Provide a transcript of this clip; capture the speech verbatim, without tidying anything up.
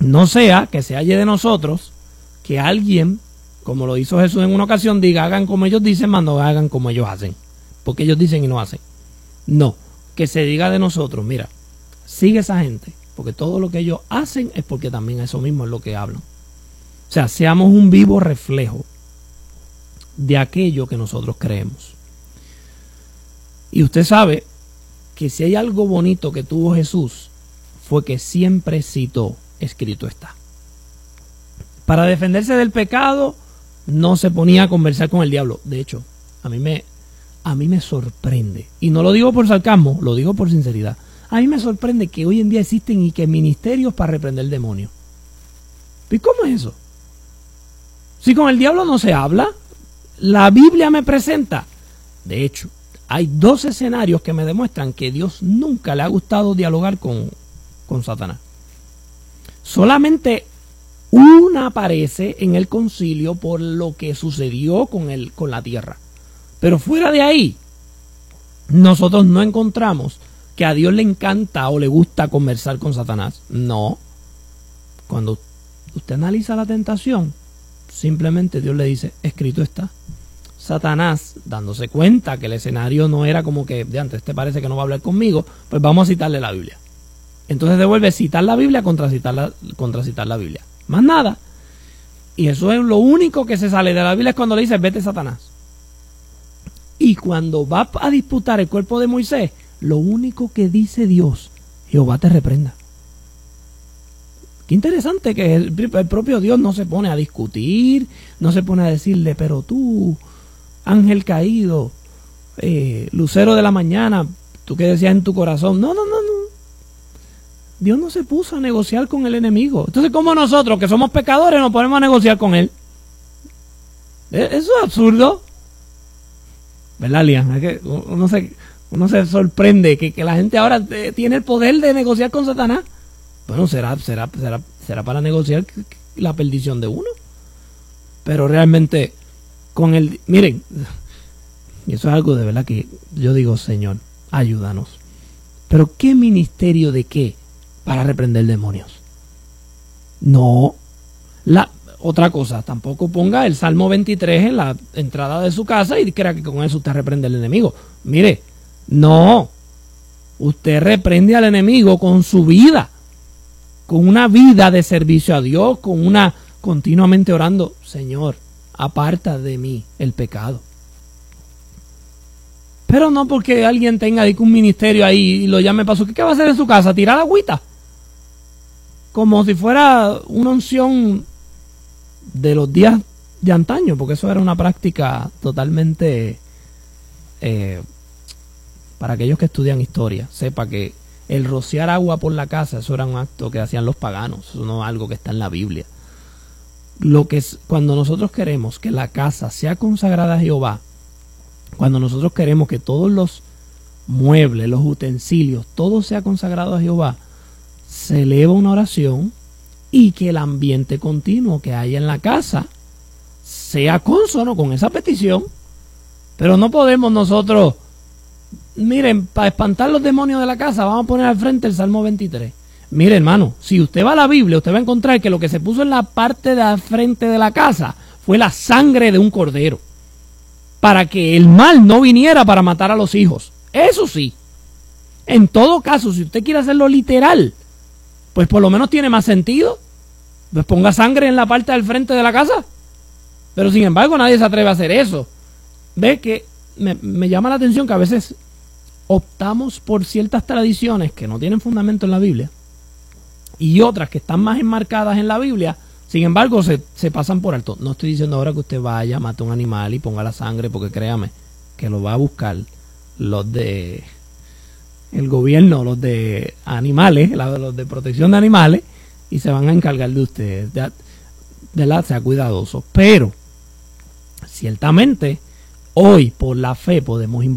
No sea que se halle de nosotros que alguien, como lo hizo Jesús en una ocasión, diga hagan como ellos dicen, mas no hagan como ellos hacen, porque ellos dicen y no hacen. No, que se diga de nosotros, mira, sigue esa gente, porque todo lo que ellos hacen es porque también eso mismo es lo que hablan. O sea, seamos un vivo reflejo de aquello que nosotros creemos. Y usted sabe que si hay algo bonito que tuvo Jesús, fue que siempre citó, escrito está. Para defenderse del pecado, no se ponía a conversar con el diablo. De hecho, a mí me, a mí me sorprende, y no lo digo por sarcasmo, lo digo por sinceridad, a mí me sorprende que hoy en día existen y que ministerios para reprender demonios. ¿Y cómo es eso? Si con el diablo no se habla, la Biblia me presenta. De hecho, hay dos escenarios que me demuestran que Dios nunca le ha gustado dialogar con, con Satanás. Solamente una aparece en el concilio por lo que sucedió con, el, con la tierra. Pero fuera de ahí, nosotros no encontramos que a Dios le encanta o le gusta conversar con Satanás. No. Cuando usted analiza la tentación, simplemente Dios le dice, escrito está. Satanás, dándose cuenta que el escenario no era como que, de antes, te parece que no va a hablar conmigo, pues vamos a citarle la Biblia. Entonces devuelve citar la Biblia contra citar la, contra citar la Biblia. Más nada. Y eso es lo único que se sale de la Biblia, es cuando le dice, vete Satanás. Y cuando va a disputar el cuerpo de Moisés, lo único que dice Dios, Jehová te reprenda. Qué interesante que el, el propio Dios no se pone a discutir, no se pone a decirle, pero tú, ángel caído, eh, lucero de la mañana, tú que decías en tu corazón, no, no, no, no. Dios no se puso a negociar con el enemigo. Entonces, ¿cómo nosotros, que somos pecadores, nos ponemos a negociar con él? Eso es absurdo. ¿Verdad, Lian? Es que uno se, uno se sorprende que, que la gente ahora tiene el poder de negociar con Satanás. Bueno, será, será, será, será para negociar la perdición de uno. Pero realmente, con el... Miren, y eso es algo de verdad que yo digo, Señor, ayúdanos. Pero ¿qué ministerio de qué para reprender demonios? No. La, otra cosa, tampoco ponga el Salmo veintitrés en la entrada de su casa y crea que con eso usted reprende al enemigo. Mire, no. Usted reprende al enemigo con su vida, con una vida de servicio a Dios, con una continuamente orando, Señor, aparta de mí el pecado. Pero no porque alguien tenga un ministerio ahí y lo llame para su... ¿Qué va a hacer en su casa? ¿Tirar agüita? Como si fuera una unción de los días de antaño, porque eso era una práctica totalmente... Eh, para aquellos que estudian historia, sepa que el rociar agua por la casa, eso era un acto que hacían los paganos, eso no es algo que está en la Biblia. Lo que es, cuando nosotros queremos que la casa sea consagrada a Jehová, cuando nosotros queremos que todos los muebles, los utensilios, todo sea consagrado a Jehová, se eleva una oración y que el ambiente continuo que haya en la casa sea consono con esa petición. Pero no podemos nosotros, miren, para espantar los demonios de la casa, vamos a poner al frente el Salmo veintitrés. Mire, hermano, si usted va a la Biblia, usted va a encontrar que lo que se puso en la parte de al frente de la casa fue la sangre de un cordero, para que el mal no viniera para matar a los hijos. Eso sí. En todo caso, si usted quiere hacerlo literal, pues por lo menos tiene más sentido. Pues ponga sangre en la parte del frente de la casa. Pero sin embargo, nadie se atreve a hacer eso. Ve que me, me llama la atención que a veces optamos por ciertas tradiciones que no tienen fundamento en la Biblia y otras que están más enmarcadas en la Biblia. Sin embargo, se, se pasan por alto. No estoy diciendo ahora que usted vaya, mate un animal y ponga la sangre, porque créame que lo va a buscar los de el gobierno, los de animales, los de protección de animales, y se van a encargar de usted. De, de la, sea cuidadoso. Pero, ciertamente, hoy por la fe podemos